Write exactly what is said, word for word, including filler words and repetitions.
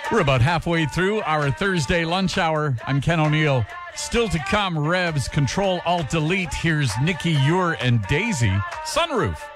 We're about halfway through our Thursday lunch hour. I'm Ken O'Neill. Still to come, Revs, Control, Alt, Delete. Here's Nikki Ure and Daisy. Sunroof.